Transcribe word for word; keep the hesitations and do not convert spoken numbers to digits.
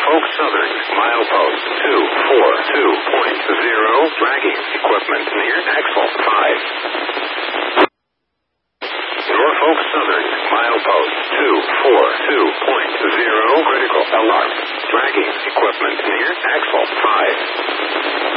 Norfolk Southern, milepost two four two point zero, dragging equipment near axle five. Norfolk Southern, milepost two four two point zero, critical alarm, dragging equipment near axle five.